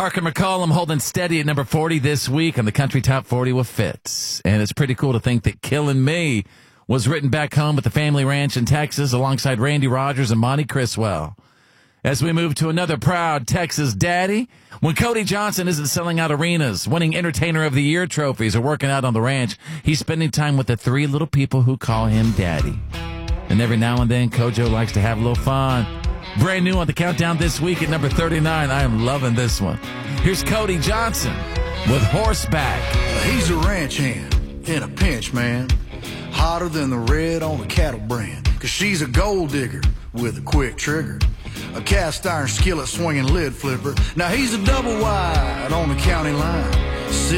Parker McCollum holding steady at number 40 this week on the Country Top 40 with Fitz. And it's pretty cool to think that Killin' Me was written back home at the family ranch in Texas alongside Randy Rogers and Monty Criswell. As we move to another proud Texas daddy, when Cody Johnson isn't selling out arenas, winning Entertainer of the Year trophies, or working out on the ranch, he's spending time with the three little people who call him Daddy. And every now and then, Kojo likes to have a little fun. Brand new on the countdown this week at number 39. I am loving this one. Here's Cody Johnson with Horseback. He's a ranch hand in a pinch, man. Hotter than the red on a cattle brand. 'Cause she's a gold digger with a quick trigger. A cast iron skillet swinging lid flipper. Now he's a double wide on the county line.